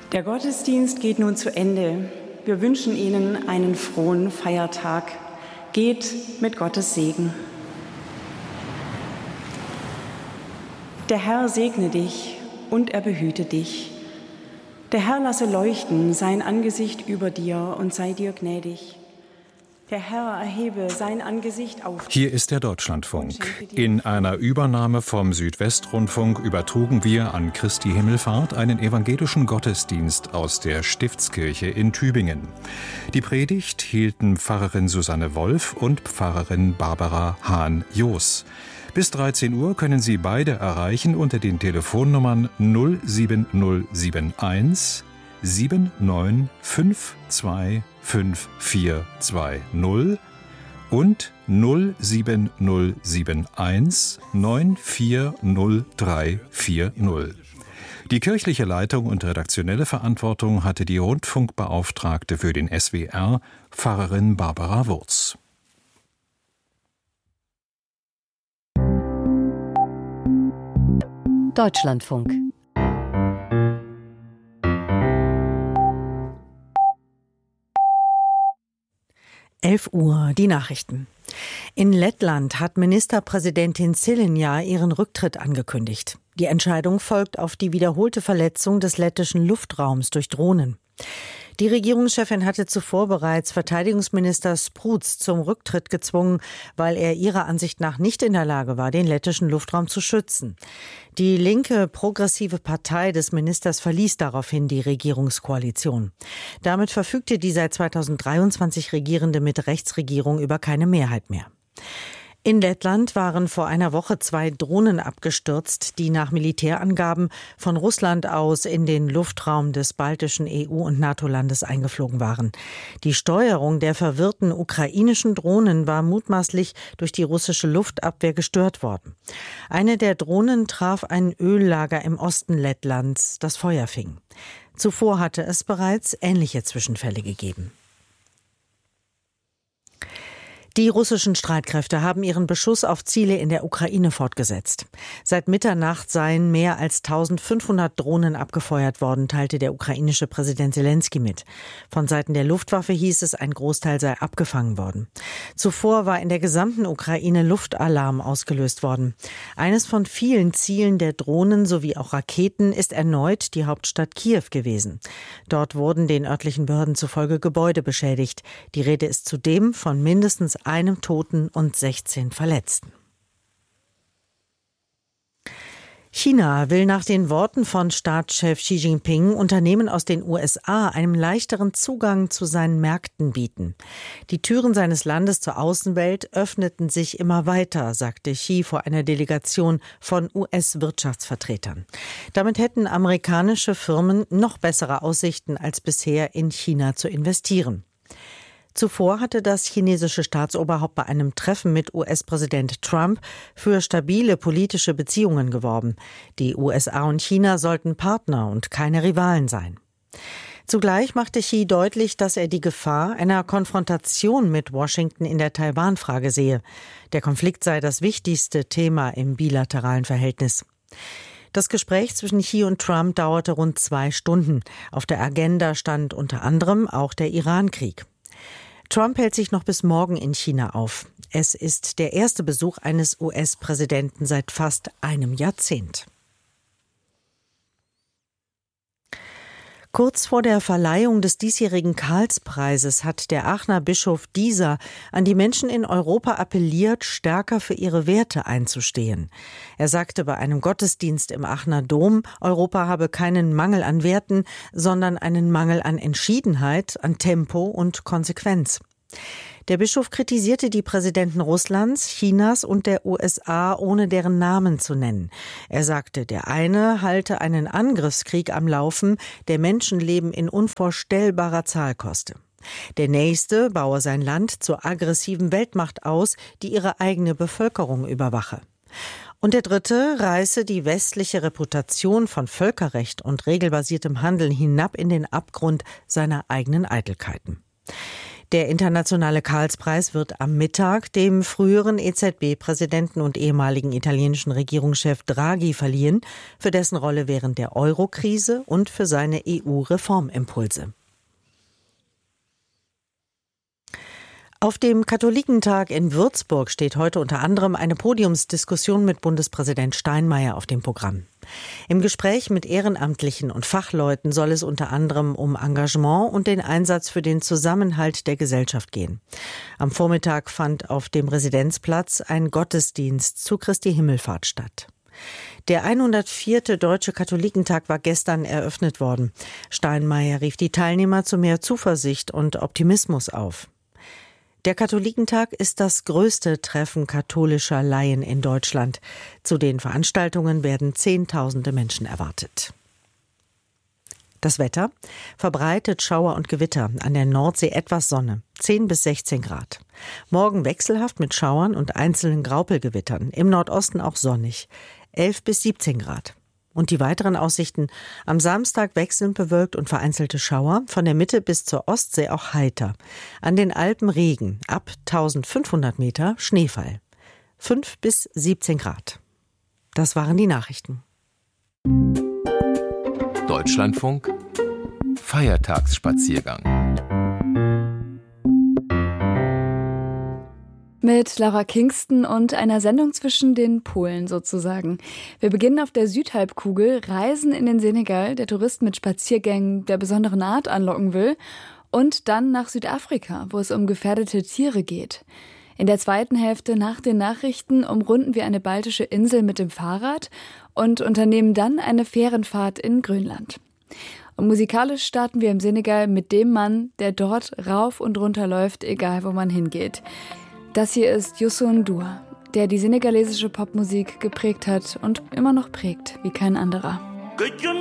Der Gottesdienst geht nun zu Ende. Wir wünschen Ihnen einen frohen Feiertag. Geht mit Gottes Segen. Der Herr segne dich und er behüte dich. Der Herr lasse leuchten sein Angesicht über dir und sei dir gnädig. Der Herr erhebe sein Angesicht auf. Hier ist der Deutschlandfunk. In einer Übernahme vom Südwestrundfunk übertrugen wir an Christi Himmelfahrt einen evangelischen Gottesdienst aus der Stiftskirche in Tübingen. Die Predigt hielten Pfarrerin Susanne Wolf und Pfarrerin Barbara Hahn-Joos. Bis 13 Uhr können Sie beide erreichen unter den Telefonnummern 07071 79525420 und 07071 940340. Die kirchliche Leitung und redaktionelle Verantwortung hatte die Rundfunkbeauftragte für den SWR, Pfarrerin Barbara Wurz. Deutschlandfunk. Uhr, die Nachrichten. In Lettland hat Ministerpräsidentin Šileņa ihren Rücktritt angekündigt. Die Entscheidung folgt auf die wiederholte Verletzung des lettischen Luftraums durch Drohnen. Die Regierungschefin hatte zuvor bereits Verteidigungsminister Spruds zum Rücktritt gezwungen, weil er ihrer Ansicht nach nicht in der Lage war, den lettischen Luftraum zu schützen. Die linke progressive Partei des Ministers verließ daraufhin die Regierungskoalition. Damit verfügte die seit 2023 regierende Mitte-Rechts-Regierung über keine Mehrheit mehr. In Lettland waren vor einer Woche 2 Drohnen abgestürzt, die nach Militärangaben von Russland aus in den Luftraum des baltischen EU- und NATO-Landes eingeflogen waren. Die Steuerung der verwirrten ukrainischen Drohnen war mutmaßlich durch die russische Luftabwehr gestört worden. Eine der Drohnen traf ein Öllager im Osten Lettlands, das Feuer fing. Zuvor hatte es bereits ähnliche Zwischenfälle gegeben. Die russischen Streitkräfte haben ihren Beschuss auf Ziele in der Ukraine fortgesetzt. Seit Mitternacht seien mehr als 1500 Drohnen abgefeuert worden, teilte der ukrainische Präsident Selenskyj mit. Von Seiten der Luftwaffe hieß es, ein Großteil sei abgefangen worden. Zuvor war in der gesamten Ukraine Luftalarm ausgelöst worden. Eines von vielen Zielen der Drohnen sowie auch Raketen ist erneut die Hauptstadt Kiew gewesen. Dort wurden den örtlichen Behörden zufolge Gebäude beschädigt. Die Rede ist zudem von mindestens einem Toten und 16 Verletzten. China will nach den Worten von Staatschef Xi Jinping Unternehmen aus den USA einen leichteren Zugang zu seinen Märkten bieten. Die Türen seines Landes zur Außenwelt öffneten sich immer weiter, sagte Xi vor einer Delegation von US-Wirtschaftsvertretern. Damit hätten amerikanische Firmen noch bessere Aussichten als bisher in China zu investieren. Zuvor hatte das chinesische Staatsoberhaupt bei einem Treffen mit US-Präsident Trump für stabile politische Beziehungen geworben. Die USA und China sollten Partner und keine Rivalen sein. Zugleich machte Xi deutlich, dass er die Gefahr einer Konfrontation mit Washington in der Taiwan-Frage sehe. Der Konflikt sei das wichtigste Thema im bilateralen Verhältnis. Das Gespräch zwischen Xi und Trump dauerte rund 2 Stunden. Auf der Agenda stand unter anderem auch der Iran-Krieg. Trump hält sich noch bis morgen in China auf. Es ist der erste Besuch eines US-Präsidenten seit fast einem Jahrzehnt. Kurz vor der Verleihung des diesjährigen Karlspreises hat der Aachener Bischof Dieser an die Menschen in Europa appelliert, stärker für ihre Werte einzustehen. Er sagte bei einem Gottesdienst im Aachener Dom, Europa habe keinen Mangel an Werten, sondern einen Mangel an Entschiedenheit, an Tempo und Konsequenz. Der Bischof kritisierte die Präsidenten Russlands, Chinas und der USA, ohne deren Namen zu nennen. Er sagte, der eine halte einen Angriffskrieg am Laufen, der Menschenleben in unvorstellbarer Zahl koste. Der nächste baue sein Land zur aggressiven Weltmacht aus, die ihre eigene Bevölkerung überwache. Und der dritte reiße die westliche Reputation von Völkerrecht und regelbasiertem Handeln hinab in den Abgrund seiner eigenen Eitelkeiten. Der internationale Karlspreis wird am Mittag dem früheren EZB-Präsidenten und ehemaligen italienischen Regierungschef Draghi verliehen, für dessen Rolle während der Euro-Krise und für seine EU-Reformimpulse. Auf dem Katholikentag in Würzburg steht heute unter anderem eine Podiumsdiskussion mit Bundespräsident Steinmeier auf dem Programm. Im Gespräch mit Ehrenamtlichen und Fachleuten soll es unter anderem um Engagement und den Einsatz für den Zusammenhalt der Gesellschaft gehen. Am Vormittag fand auf dem Residenzplatz ein Gottesdienst zu Christi Himmelfahrt statt. Der 104. Deutsche Katholikentag war gestern eröffnet worden. Steinmeier rief die Teilnehmer zu mehr Zuversicht und Optimismus auf. Der Katholikentag ist das größte Treffen katholischer Laien in Deutschland. Zu den Veranstaltungen werden Zehntausende Menschen erwartet. Das Wetter: verbreitet Schauer und Gewitter, an der Nordsee etwas Sonne, 10 bis 16 Grad. Morgen wechselhaft mit Schauern und einzelnen Graupelgewittern, im Nordosten auch sonnig, 11 bis 17 Grad. Und die weiteren Aussichten: am Samstag wechselnd bewölkt und vereinzelte Schauer, von der Mitte bis zur Ostsee auch heiter. An den Alpen Regen, ab 1500 Meter Schneefall. 5 bis 17 Grad. Das waren die Nachrichten. Deutschlandfunk Feiertagsspaziergang. Mit Laura Kingston und einer Sendung zwischen den Polen sozusagen. Wir beginnen auf der Südhalbkugel, reisen in den Senegal, der Touristen mit Spaziergängen der besonderen Art anlocken will, und dann nach Südafrika, wo es um gefährdete Tiere geht. In der zweiten Hälfte nach den Nachrichten umrunden wir eine baltische Insel mit dem Fahrrad und unternehmen dann eine Fährenfahrt in Grönland. Und musikalisch starten wir im Senegal mit dem Mann, der dort rauf und runter läuft, egal wo man hingeht. Das hier ist Youssou N'Dour, der die senegalesische Popmusik geprägt hat und immer noch prägt wie kein anderer.